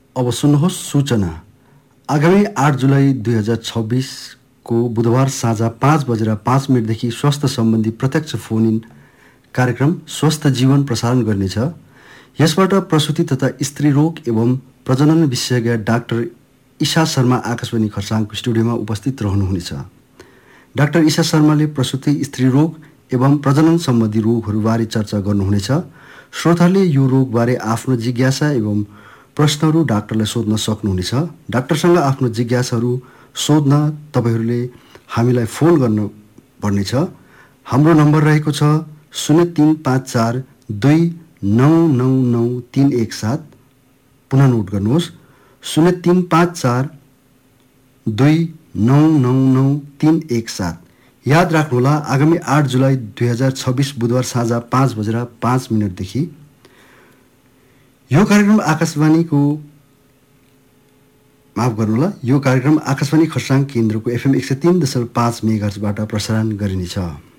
अब सुन्नुहोस् सूचना। आगामी 8 जुलाई 2026 को बुधबार साँझ 5:05 स्वास्थ्य सम्बन्धी प्रत्यक्ष फोन इन कार्यक्रम स्वस्थ जीवन प्रसारण गर्नेछ। यसबाट प्रसूति तथा स्त्री रोग एवं प्रजनन विशेषज्ञ डाक्टर ईशा शर्मा आकाशवाणी खरसाङको स्टुडियोमा उपस्थित रहनुहुनेछ। डाक्टर ईशा शर्माले प्रसूति, स्त्री रोग एवं प्रजनन सम्बन्धी रोगहरूबारे चर्चा गर्नुहुनेछ। श्रोताले यो रोगबारे आफ्नो जिज्ञासा एवं प्रश्नहरू डाक्टरलाई सोध्न सक्नुहुनेछ। डाक्टरसँग आफ्नो जिज्ञासाहरू सोध्न तपाईहरूले हामीलाई फोन गर्नु पर्नेछ। हाम्रो नम्बर रहेको छ 0354 2999 317। पुनः नोट गर्नुहोस् 0354 2999 317। याद राख्नुहोला, आगामी 8 जुलाई 2026 बुधबार साँझ 5:05 यो कार्यक्रम आकाशवाणी खरसाङ केन्द्रको FM 103.5 मेगाहर्जबाट प्रसारण गरिनेछ।